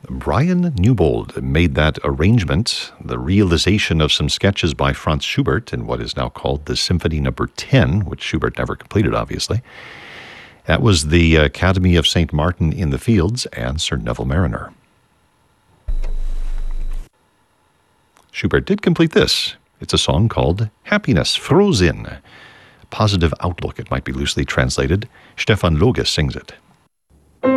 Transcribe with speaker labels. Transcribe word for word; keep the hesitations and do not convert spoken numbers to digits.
Speaker 1: Brian Newbold made that arrangement, the realization of some sketches by Franz Schubert in what is now called the Symphony Number ten, which Schubert never completed, obviously. That was the Academy of Saint Martin in the Fields and Sir Neville Mariner. Schubert did complete this. It's a song called Happiness, Frohsinn. Positive outlook, it might be loosely translated. Stefan Loge sings it.